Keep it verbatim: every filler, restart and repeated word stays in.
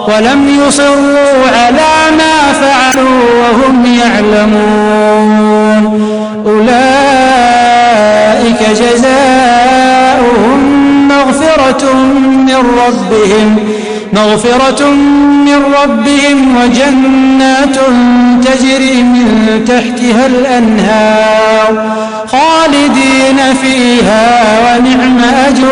ولم يصروا على ما فعلوا وهم يعلمون أولئك جزاؤهم مغفرة من ربهم مغفرة من ربهم وجنات تجري من تحتها الأنهار خالدين فيها ونعم أجر